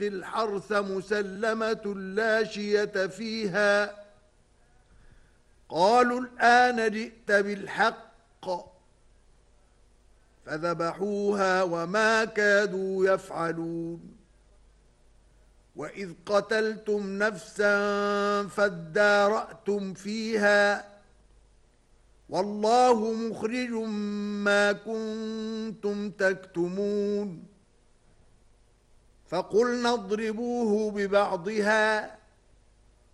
الحرث مسلمة لا شية فيها قالوا الآن جئت بالحق فذبحوها وما كادوا يفعلون وإذ قتلتم نفسا فادارأتم فيها والله مخرج ما كنتم تكتمون فقلنا اضربوه ببعضها